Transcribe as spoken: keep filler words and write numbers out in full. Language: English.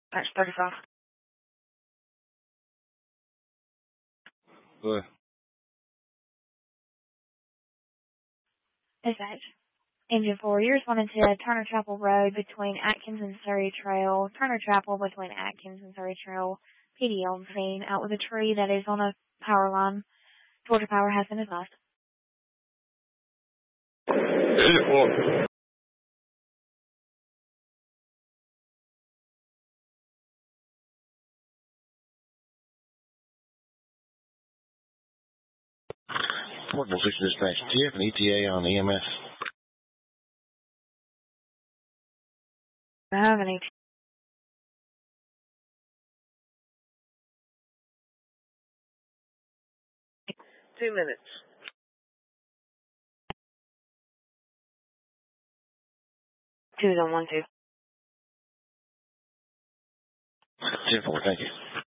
That's thirty-five. Good. Dispatch. Engine four, you're responding to Turner Chapel Road between Atkins and Surrey Trail. Turner Chapel between Atkins and Surrey Trail. P D on scene, out with a tree that is on a power line. Georgia Power has been advised. Engine four. Portable six dispatch. Do you have an E T A on E M S? I have any. Two minutes. Two's on one two. ten four, thank you.